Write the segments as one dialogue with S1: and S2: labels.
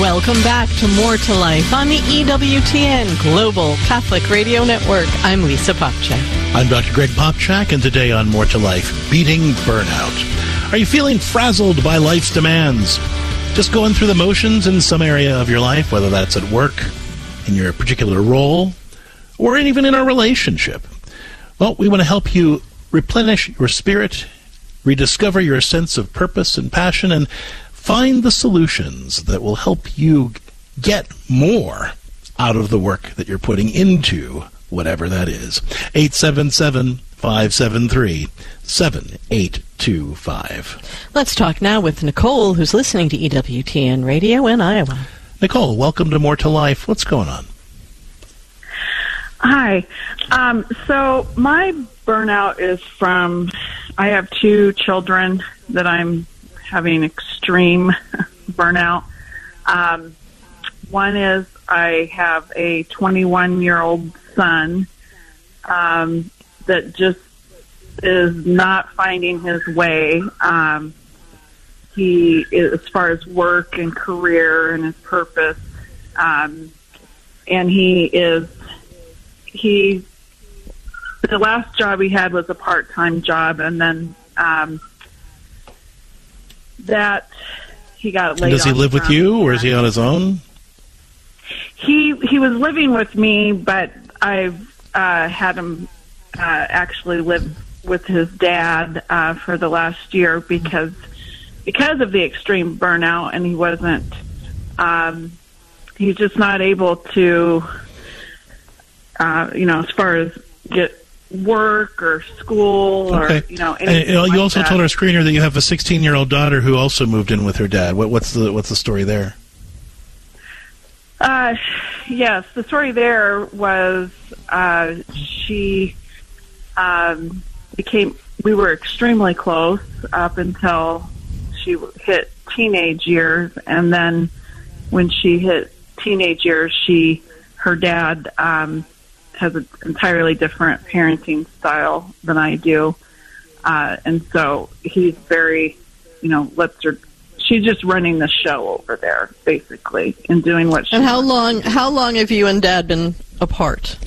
S1: Welcome back to More to Life on the EWTN Global Catholic Radio Network. I'm Lisa Popchak.
S2: I'm Dr. Greg Popchak, and today on More to Life, beating burnout. Are you feeling frazzled by life's demands? Just going through the motions in some area of your life, whether that's at work, in your particular role, or even in a relationship? Well, we want to help you replenish your spirit, rediscover your sense of purpose and passion, and find the solutions that will help you get more out of the work that you're putting into whatever that is. 877-573-7825.
S1: Let's talk now with Nicole, who's listening to EWTN Radio in Iowa.
S2: Nicole, welcome to More to Life. What's going on?
S3: Hi. So my burnout is from, I have 2 children that I'm having extreme burnout. One is I have a 21-year-old son that just is not finding his way. He, as far as work and career and his purpose, and the last job he had was a part-time job, and then that he got laid off.
S2: Does he live with you, or is he on his own?
S3: He was living with me, but I've had him actually live with his dad for the last year because of the extreme burnout, and he wasn't. He's just not able to, as far as get work or school or anything.
S2: And, you also told our screener that you have a 16-year-old daughter who also moved in with her dad. What's the story there?
S3: Yes, the story there was she we were extremely close up until she hit teenage years, and then when she hit teenage years, her dad has an entirely different parenting style than I do, and so he's very, she's just running the show over there, basically, and doing what she.
S1: And how long have you and Dad been apart?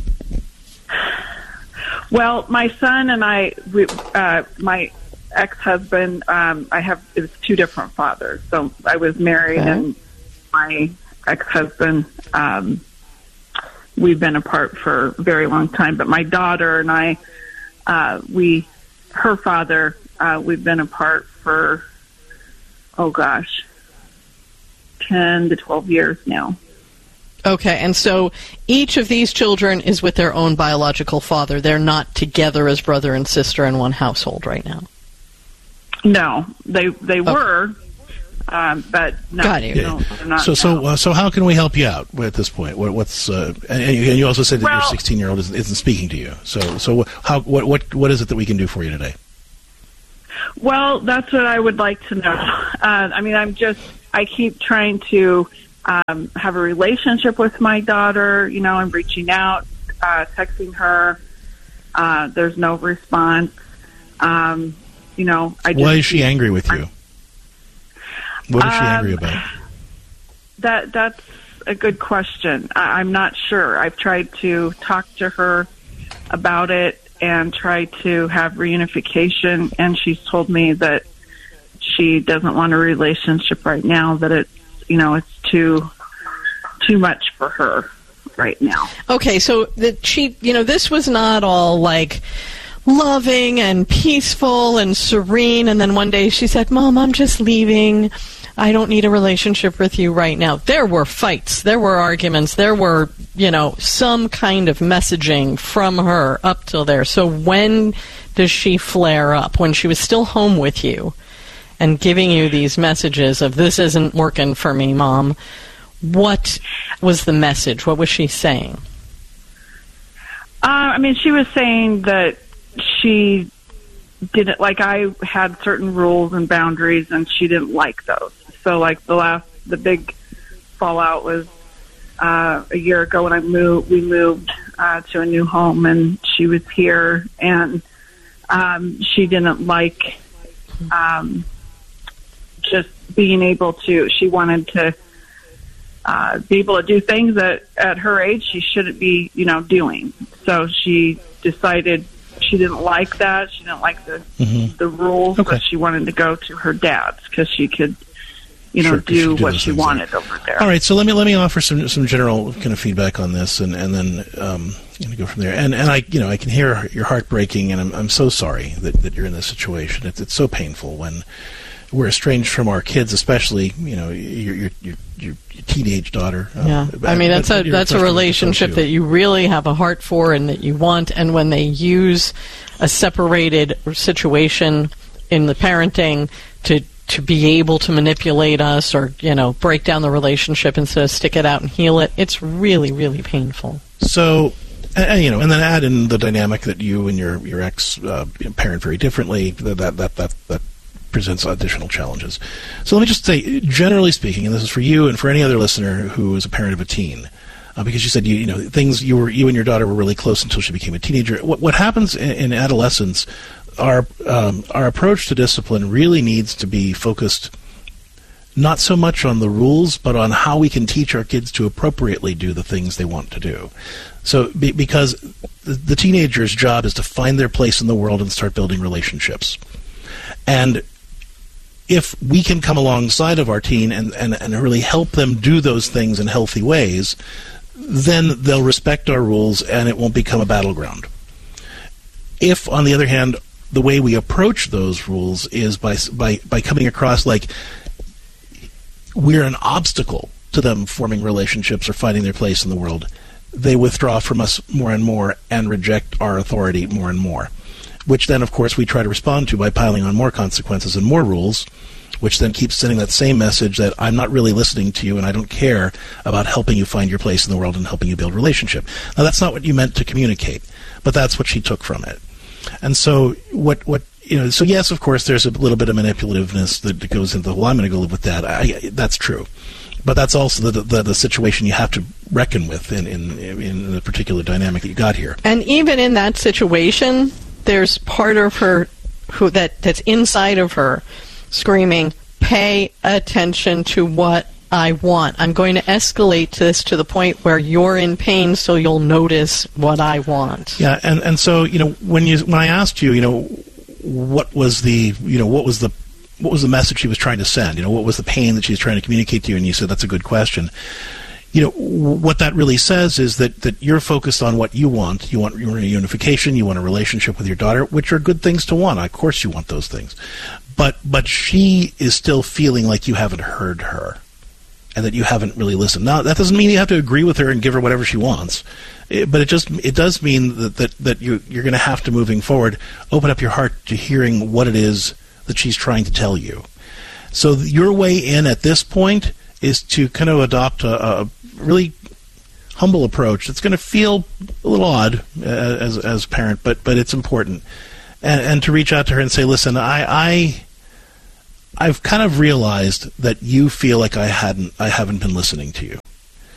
S3: Well, my son and I, my ex-husband, it was 2 different fathers. So I was married, and my ex-husband, we've been apart for a very long time. But my daughter and I, her father, we've been apart for, 10 to 12 years now.
S1: Okay, and so each of these children is with their own biological father. They're not together as brother and sister in one household right now.
S3: No, they were, but no.
S1: Got you.
S3: No, they're not.
S2: So how can we help you out at this point? What's and you also said that your 16-year-old isn't speaking to you. So what is it that we can do for you today?
S3: Well, that's what I would like to know. I keep trying to have a relationship with my daughter. I'm reaching out, texting her. There's no response. Why
S2: is she angry with you? What is she angry about?
S3: That's a good question. I'm not sure. I've tried to talk to her about it and try to have reunification, and she's told me that she doesn't want a relationship right now, that it's too much for her right now.
S1: Okay, so this was not all like loving and peaceful and serene, and then one day she said, "Mom, I'm just leaving. I don't need a relationship with you right now." There were fights, there were arguments, there were, some kind of messaging from her up till there. So when does she flare up? When she was still home with you and giving you these messages of, "This isn't working for me, Mom," what was the message? What was she saying?
S3: She was saying that she didn't, I had certain rules and boundaries, and she didn't like those. So, the big fallout was a year ago when we moved to a new home, and she was here, and she didn't like just being able to. She wanted to be able to do things that at her age she shouldn't be, doing. So she decided she didn't like that. She didn't like the rules, but she wanted to go to her dad's because she could, do what she wanted over there.
S2: All right, so let me offer some general kind of feedback on this, and then go from there. And I I can hear your heart breaking, and I'm so sorry that you're in this situation. It's so painful when we're estranged from our kids, especially your teenage daughter.
S1: That's a relationship that you really have a heart for and that you want. And when they use a separated situation in the parenting to be able to manipulate us or break down the relationship instead of stick it out and heal it, it's really, really painful.
S2: So. And then add in the dynamic that you and your ex parent very differently. That presents additional challenges. So let me just say, generally speaking, and this is for you and for any other listener who is a parent of a teen, because you said you and your daughter were really close until she became a teenager. What happens in adolescence? Our approach to discipline really needs to be focused not so much on the rules, but on how we can teach our kids to appropriately do the things they want to do. So, because the teenager's job is to find their place in the world and start building relationships. And if we can come alongside of our teen and really help them do those things in healthy ways, then they'll respect our rules and it won't become a battleground. If, on the other hand, the way we approach those rules is by coming across like we're an obstacle to them forming relationships or finding their place in the world, they withdraw from us more and more and reject our authority more and more, which then, of course, we try to respond to by piling on more consequences and more rules, which then keeps sending that same message that I'm not really listening to you and I don't care about helping you find your place in the world and helping you build relationship. Now, that's not what you meant to communicate, but that's what she took from it. And so so yes, of course, there's a little bit of manipulativeness that goes into, well, I'm going to go live with Dad. That's true. But that's also the situation you have to reckon with in the particular dynamic that you got here.
S1: And even in that situation, there's part of her that's inside of her screaming, pay attention to what I want. I'm going to escalate this to the point where you're in pain so you'll notice what I want.
S2: Yeah, and so, when I asked you, what was the message she was trying to send? What was the pain that she was trying to communicate to you? And you said, that's a good question. What that really says is that you're focused on what you want. You want a unification. You want a relationship with your daughter, which are good things to want. Of course you want those things. But she is still feeling like you haven't heard her and that you haven't really listened. Now, that doesn't mean you have to agree with her and give her whatever she wants. But it does mean that you're going to have to, moving forward, open up your heart to hearing what it is that she's trying to tell you. So your way in at this point is to kind of adopt a really humble approach. It's going to feel a little odd as a parent, but it's important. And to reach out to her and say, listen, I've kind of realized that you feel like I haven't been listening to you.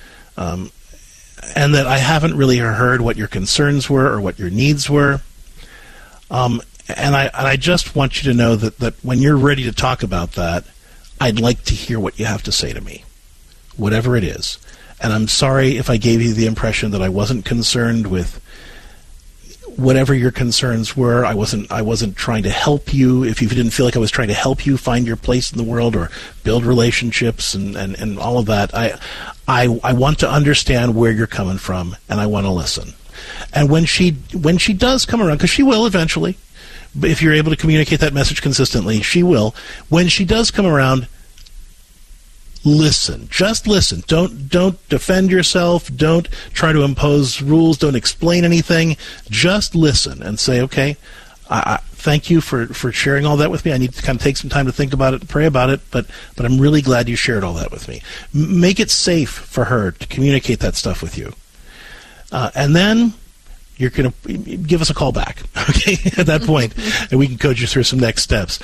S2: And that I haven't really heard what your concerns were or what your needs were. And I just want you to know that when you're ready to talk about that, I'd like to hear what you have to say to me, whatever it is. And I'm sorry if I gave you the impression that I wasn't concerned with whatever your concerns were. I wasn't trying to help you. If you didn't feel like I was trying to help you find your place in the world or build relationships and all of that, I want to understand where you're coming from, and I want to listen. And when she does come around, because she will eventually, if you're able to communicate that message consistently, she will. When she does come around, listen. Just listen. Don't defend yourself. Don't try to impose rules. Don't explain anything. Just listen and say, okay, I thank you for sharing all that with me. I need to kind of take some time to think about it and pray about it, but I'm really glad you shared all that with me. Make it safe for her to communicate that stuff with you. And then you're going to give us a call back, okay, at that point, and we can coach you through some next steps.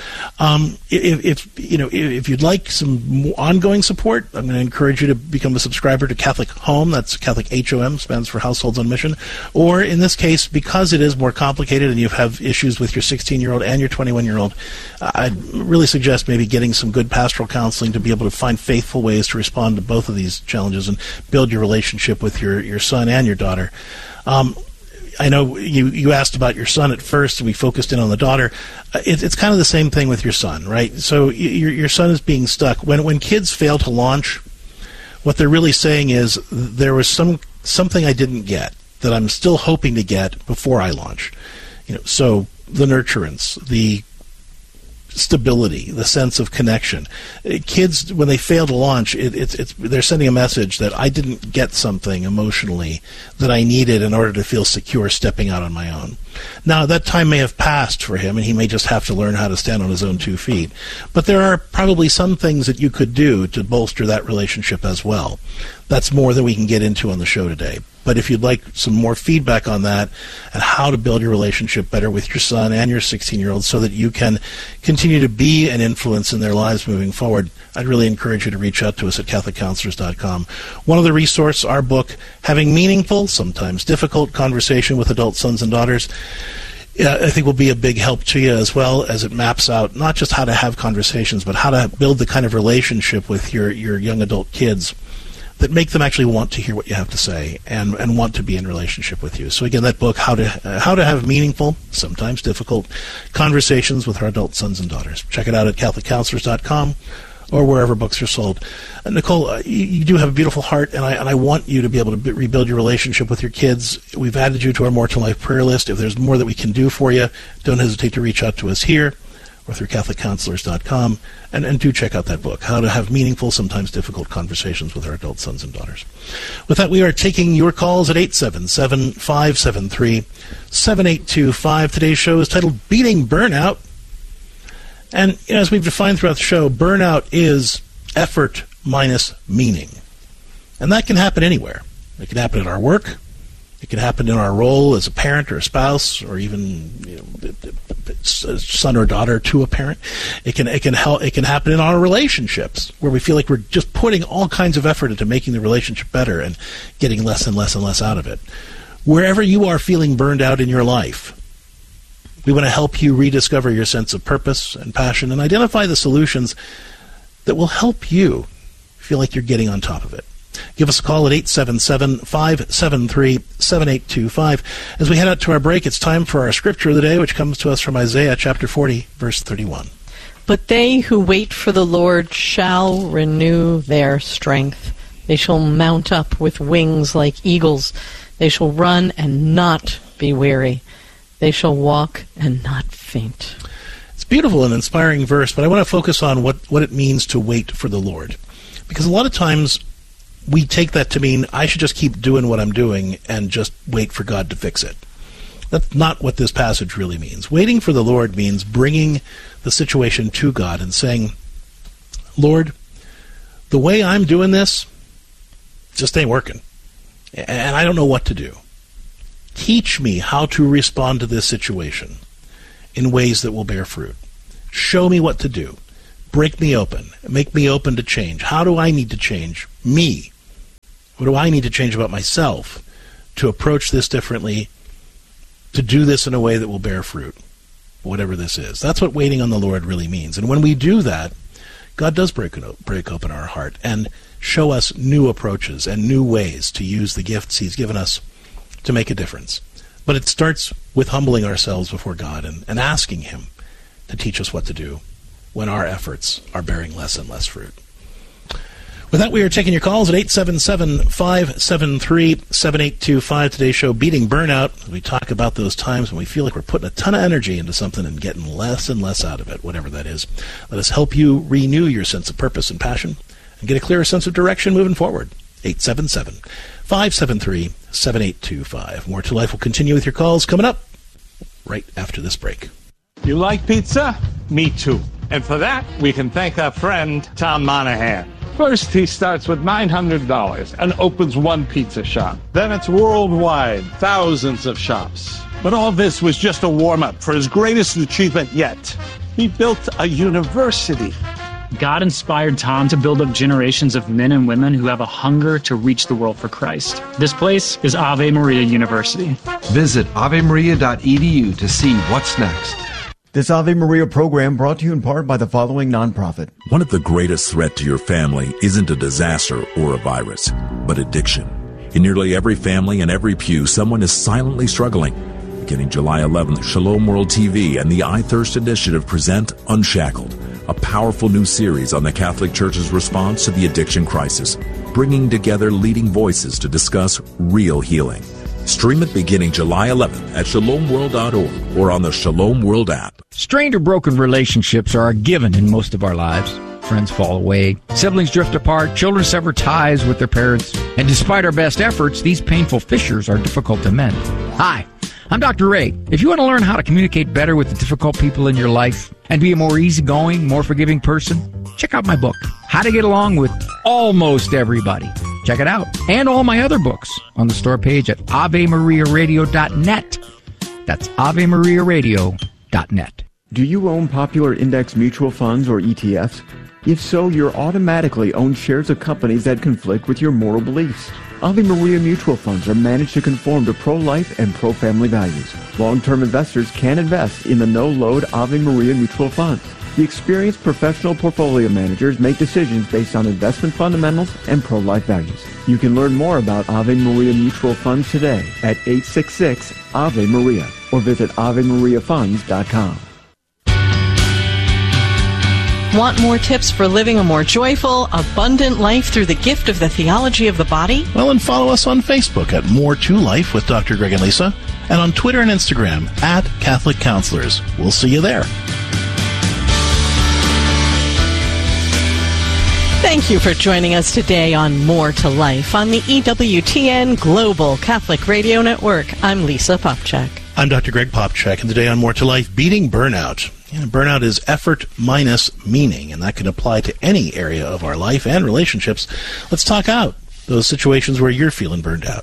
S2: If you'd like some ongoing support, I'm going to encourage you to become a subscriber to Catholic Home. That's Catholic HOM, stands for Households on Mission. Or in this case, because it is more complicated and you have issues with your 16-year-old and your 21-year-old, I'd really suggest maybe getting some good pastoral counseling to be able to find faithful ways to respond to both of these challenges and build your relationship with your son and your daughter. I know you asked about your son at first, and we focused in on the daughter. It's kind of the same thing with your son, right? So your son is being stuck. When kids fail to launch, what they're really saying is there was something I didn't get that I'm still hoping to get before I launch. So the nurturance, the stability, the sense of connection. Kids, when they fail to launch, they're sending a message that I didn't get something emotionally that I needed in order to feel secure stepping out on my own. Now, that time may have passed for him, and he may just have to learn how to stand on his own 2 feet. But there are probably some things that you could do to bolster that relationship as well. That's more than we can get into on the show today. But if you'd like some more feedback on that and how to build your relationship better with your son and your 16-year-old so that you can continue to be an influence in their lives moving forward, I'd really encourage you to reach out to us at CatholicCounselors.com. One of the resources, our book, Having Meaningful, Sometimes Difficult Conversation with Adult Sons and Daughters, I think will be a big help to you as well as it maps out not just how to have conversations, but how to build the kind of relationship with your young adult kids that make them actually want to hear what you have to say and want to be in relationship with you. So again, that book, How to Have Meaningful, Sometimes Difficult Conversations with Our Adult Sons and Daughters. Check it out at CatholicCounselors.com or wherever books are sold. Nicole, you do have a beautiful heart, and I want you to be able to rebuild your relationship with your kids. We've added you to our More to Life prayer list. If there's more that we can do for you, don't hesitate to reach out to us here or through CatholicCounselors.com, and do check out that book, How to Have Meaningful, Sometimes Difficult Conversations with Our Adult Sons and Daughters. With that, we are taking your calls at 877-573-7825. Today's show is titled Beating Burnout. And as we've defined throughout the show, burnout is effort minus meaning. And that can happen anywhere. It can happen at our work. It can happen in our role as a parent or a spouse, or even son or daughter to a parent. It can happen in our relationships, where we feel like we're just putting all kinds of effort into making the relationship better and getting less and less and less out of it. Wherever you are feeling burned out in your life, we want to help you rediscover your sense of purpose and passion and identify the solutions that will help you feel like you're getting on top of it. Give us a call at 877-573-7825. As we head out to our break, it's time for our scripture of the day, which comes to us from Isaiah chapter 40, verse 31.
S1: But they who wait for the Lord shall renew their strength. They shall mount up with wings like eagles. They shall run and not be weary. They shall walk and not faint.
S2: It's a beautiful and inspiring verse, but I want to focus on what it means to wait for the Lord. Because a lot of times we take that to mean I should just keep doing what I'm doing and just wait for God to fix it. That's not what this passage really means. Waiting for the Lord means bringing the situation to God and saying, Lord, the way I'm doing this just ain't working, and I don't know what to do. Teach me how to respond to this situation in ways that will bear fruit. Show me what to do. Break me open. Make me open to change. How do I need to change me? What do I need to change about myself to approach this differently, to do this in a way that will bear fruit, whatever this is? That's what waiting on the Lord really means. And when we do that, God does break open our heart and show us new approaches and new ways to use the gifts He's given us to make a difference. But it starts with humbling ourselves before God and asking Him to teach us what to do when our efforts are bearing less and less fruit. With that, we are taking your calls at 877-573-7825. Today's show, Beating Burnout. We talk about those times when we feel like we're putting a ton of energy into something and getting less and less out of it, whatever that is. Let us help you renew your sense of purpose and passion and get a clearer sense of direction moving forward. 877-573-7825. More to Life will continue with your calls coming up right after this break.
S4: You like pizza? Me too. And for that, we can thank our friend Tom Monahan. First, he starts with $900 and opens one pizza shop.
S5: Then it's worldwide, thousands of shops. But all this was just a warm-up for his greatest achievement yet. He built a university.
S6: God inspired Tom to build up generations of men and women who have a hunger to reach the world for Christ. This place is Ave Maria University.
S7: Visit avemaria.edu to see what's next.
S8: This Ave Maria program brought to you in part by the following nonprofit.
S9: One of the greatest threats to your family isn't a disaster or a virus, but addiction. In nearly every family and every pew, someone is silently struggling. Beginning July 11th, Shalom World TV and the I Thirst Initiative present Unshackled, a powerful new series on the Catholic Church's response to the addiction crisis, bringing together leading voices to discuss real healing. Stream it beginning July 11th at shalomworld.org or on the Shalom World app.
S10: Strained or broken relationships are a given in most of our lives. Friends fall away, siblings drift apart, children sever ties with their parents, and despite our best efforts, these painful fissures are difficult to mend. Hi, I'm Dr. Ray. If you want to learn how to communicate better with the difficult people in your life and be a more easygoing, more forgiving person, check out my book, How to Get Along with Almost Everybody. Check it out. And all my other books on the store page at AveMariaRadio.net. That's AveMariaRadio.net.
S8: Do you own popular index mutual funds or ETFs? If so, you're automatically own shares of companies that conflict with your moral beliefs. Ave Maria mutual funds are managed to conform to pro-life and pro-family values. Long-term investors can invest in the no-load Ave Maria mutual funds. The experienced professional portfolio managers make decisions based on investment fundamentals and pro-life values. You can learn more about Ave Maria mutual funds today at 866 Ave Maria or visit AveMariaFunds.com.
S1: Want more tips for living a more joyful, abundant life through the gift of the theology of the body?
S2: Well, and follow us on Facebook at More to Life with Dr. Greg and Lisa, and on Twitter and Instagram at Catholic Counselors. We'll see you there.
S1: Thank you for joining us today on More to Life on the EWTN Global Catholic Radio Network. I'm Lisa Popchak.
S2: I'm Dr. Greg Popchak, and today on More to Life, beating burnout. Burnout is effort minus meaning, and that can apply to any area of our life and relationships. Let's talk out those situations where you're feeling burned out.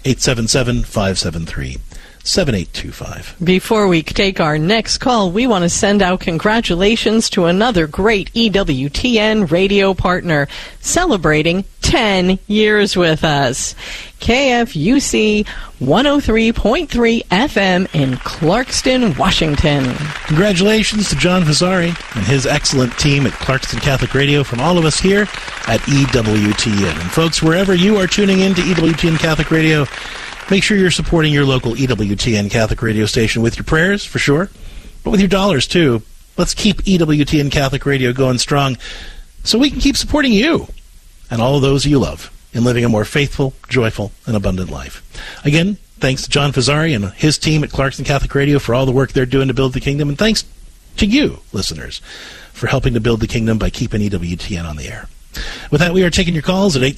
S2: 877-573-7825.
S1: Before we take our next call, we want to send out congratulations to another great EWTN radio partner celebrating 10 years with us. KFUC 103.3 FM in Clarkston, Washington.
S2: Congratulations to John Fazzari and his excellent team at Clarkston Catholic Radio from all of us here at EWTN. And folks, wherever you are tuning in to EWTN Catholic Radio, make sure you're supporting your local EWTN Catholic radio station with your prayers, for sure, but with your dollars, too. Let's keep EWTN Catholic Radio going strong so we can keep supporting you and all of those you love in living a more faithful, joyful, and abundant life. Again, thanks to John Fazzari and his team at Clarkston Catholic Radio for all the work they're doing to build the kingdom, and thanks to you, listeners, for helping to build the kingdom by keeping EWTN on the air. With that, we are taking your calls at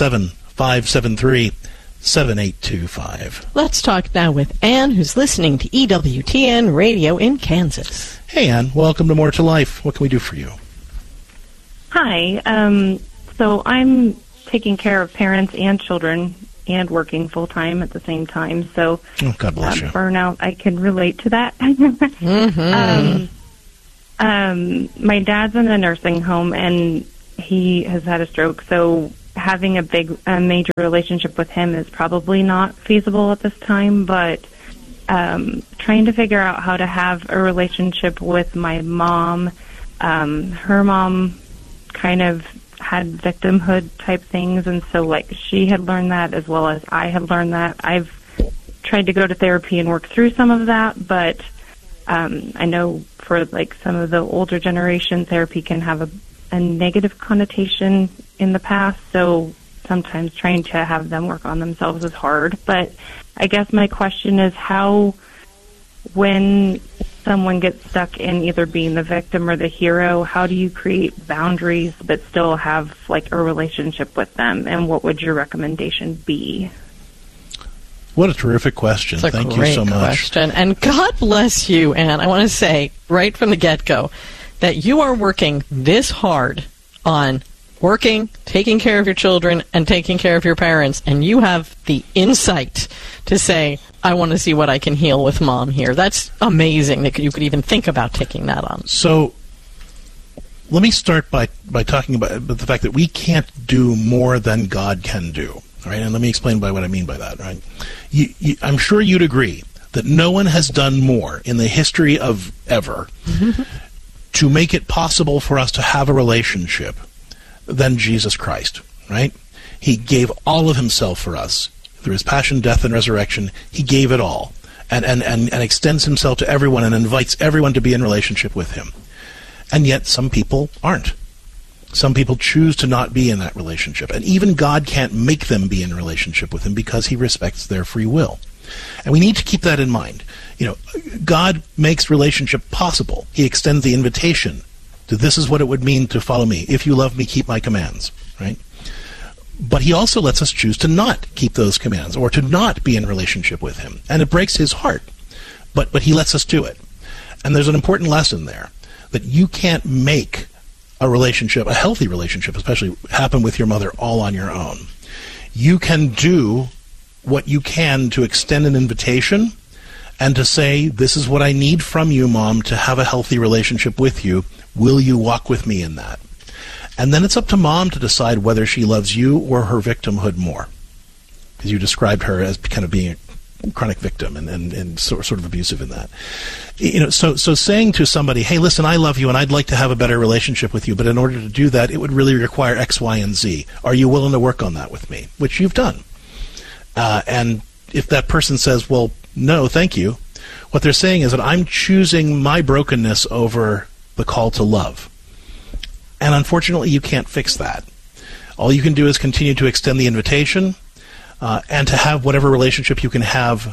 S2: 877-573-7825.
S1: Let's talk now with Ann, who's listening to EWTN Radio in Kansas.
S2: Hey, Ann. Welcome to More to Life. What can we do for you?
S11: Hi. So I'm taking care of parents and children and working full-time at the same time. So
S2: God bless you.
S11: Burnout, I can relate to that. My dad's in a nursing home, and he has had a stroke, so having a major relationship with him is probably not feasible at this time, but trying to figure out how to have a relationship with my mom. Her mom kind of had victimhood type things, and so she had learned that as well as I had learned that. I've tried to go to therapy and work through some of that, but I know for some of the older generation, therapy can have a negative connotation in the past, so sometimes trying to have them work on themselves is hard. But I guess my question is how, when someone gets stuck in either being the victim or the hero, how do you create boundaries but still have a relationship with them, and what would your recommendation be?
S2: What a terrific question. Thank you so much.
S1: Question. And God bless you, Ann. I want to say right from the get-go that you are working this hard on working, taking care of your children, and taking care of your parents, and you have the insight to say, I want to see what I can heal with Mom here. That's amazing that you could even think about taking that on.
S2: So let me start by talking about the fact that we can't do more than God can do. All right, and let me explain what I mean by that. Right, I'm sure you'd agree that no one has done more in the history of ever to make it possible for us to have a relationship than Jesus Christ. Right? He gave all of himself for us through his passion, death, and resurrection. He gave it all, and extends himself to everyone and invites everyone to be in relationship with him. And yet, some people aren't. Some people choose to not be in that relationship. And even God can't make them be in a relationship with him because he respects their free will. And we need to keep that in mind. You know, God makes relationship possible. He extends the invitation to this is what it would mean to follow me. If you love me, keep my commands. Right? But he also lets us choose to not keep those commands or to not be in relationship with him. And it breaks his heart. But he lets us do it. And there's an important lesson there that you can't make a relationship, a healthy relationship especially, happen with your mother all on your own. You can do what you can to extend an invitation and to say, this is what I need from you, Mom, to have a healthy relationship with you. Will you walk with me in that? And then it's up to Mom to decide whether she loves you or her victimhood more. Because you described her as kind of being a chronic victim and sort of abusive in that. You know, so saying to somebody, hey, listen, I love you and I'd like to have a better relationship with you, but in order to do that, it would really require X, Y, and Z. Are you willing to work on that with me? Which you've done. And if that person says, well, no, thank you, what they're saying is that I'm choosing my brokenness over the call to love. And unfortunately, you can't fix that. All you can do is continue to extend the invitation and to have whatever relationship you can have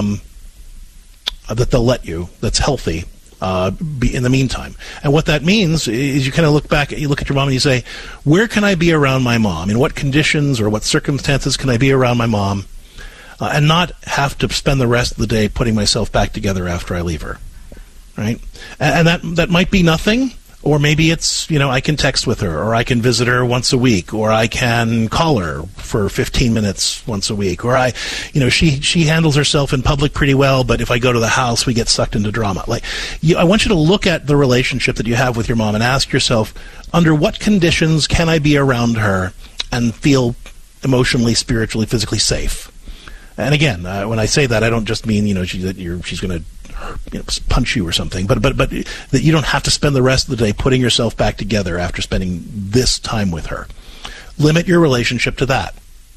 S2: that they'll let you, that's healthy, be in the meantime. And what that means is you kind of look back, you look at your mom and you say, where can I be around my mom? In what conditions or what circumstances can I be around my mom and not have to spend the rest of the day putting myself back together after I leave her, right? And that might be nothing. Or maybe it's, you know, I can text with her, or I can visit her once a week, or I can call her for 15 minutes once a week, or she handles herself in public pretty well, but if I go to the house, we get sucked into drama. I want you to look at the relationship that you have with your mom and ask yourself, under what conditions can I be around her and feel emotionally, spiritually, physically safe? And again, when I say that, I don't just mean, she's going to punch you or something, but that you don't have to spend the rest of the day putting yourself back together after spending this time with her. Limit your relationship to that.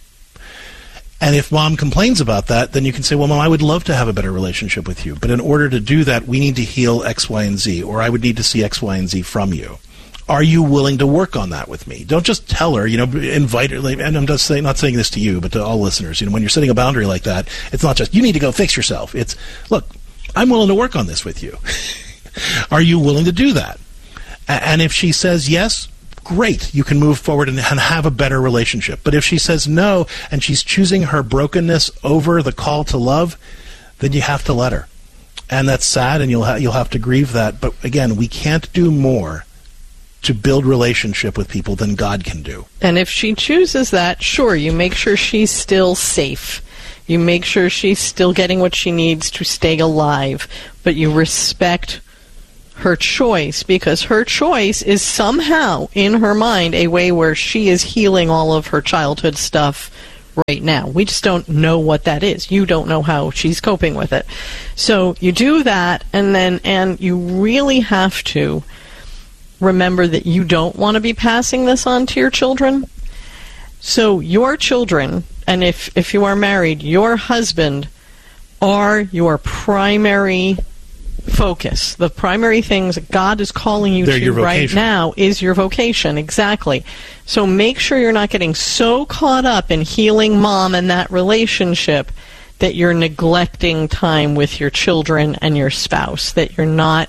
S2: And if Mom complains about that, then you can say, well, Mom, I would love to have a better relationship with you, but in order to do that, we need to heal X, Y, and Z, or I would need to see X, Y, and Z from you. Are you willing to work on that with me? Don't just tell her, invite her. And I'm just not saying this to you, but to all listeners. When you're setting a boundary like that, it's not just, you need to go fix yourself. It's, look, I'm willing to work on this with you. Are you willing to do that? And if she says yes, great. You can move forward and have a better relationship. But if she says no, and she's choosing her brokenness over the call to love, then you have to let her. And that's sad, and you'll have to grieve that. But again, we can't do more to build relationship with people than God can do.
S1: And if she chooses that, sure, you make sure she's still safe. You make sure she's still getting what she needs to stay alive, but you respect her choice, because her choice is somehow, in her mind, a way where she is healing all of her childhood stuff right now. We just don't know what that is. You don't know how she's coping with it. So you do that, and you really have to remember that you don't want to be passing this on to your children. So your children, and if you are married, your husband are your primary focus. The primary things God is calling you to right now is your vocation. Exactly. So make sure you're not getting so caught up in healing Mom and that relationship that you're neglecting time with your children and your spouse, that you're not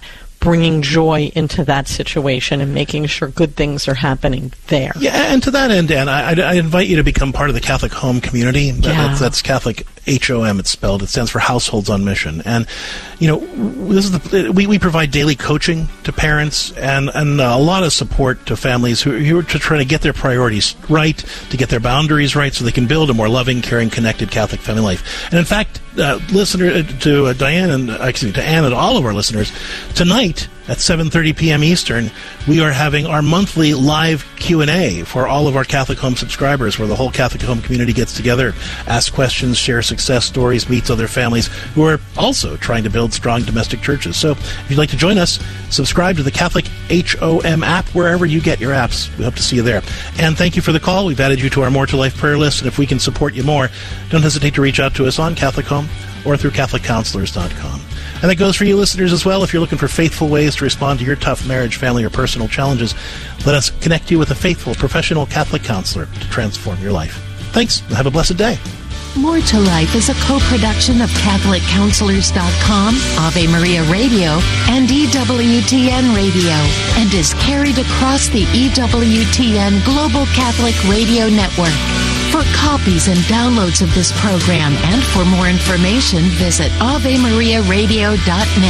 S1: bringing joy into that situation and making sure good things are happening there.
S2: Yeah, and to that end, Dan, I invite you to become part of the Catholic Home community. That's Catholic HOM. It's spelled. It stands for Households on Mission. And this is we provide daily coaching to parents and a lot of support to families who are trying to get their priorities right, to get their boundaries right, so they can build a more loving, caring, connected Catholic family life. And in fact, listener to Diane and to Ann and all of our listeners, tonight at 7:30 p.m. Eastern, we are having our monthly live Q&A for all of our Catholic Home subscribers, where the whole Catholic Home community gets together, asks questions, shares success stories, meets other families who are also trying to build strong domestic churches. So if you'd like to join us, subscribe to the Catholic HOM app wherever you get your apps. We hope to see you there. And thank you for the call. We've added you to our More to Life prayer list, and if we can support you more, don't hesitate to reach out to us on Catholic Home or through CatholicCounselors.com. And that goes for you listeners as well. If you're looking for faithful ways to respond to your tough marriage, family, or personal challenges, let us connect you with a faithful, professional Catholic counselor to transform your life. Thanks, and have a blessed day.
S12: More to Life is a co-production of CatholicCounselors.com, Ave Maria Radio, and EWTN Radio, and is carried across the EWTN Global Catholic Radio Network. For copies and downloads of this program and for more information, visit AveMariaRadio.net.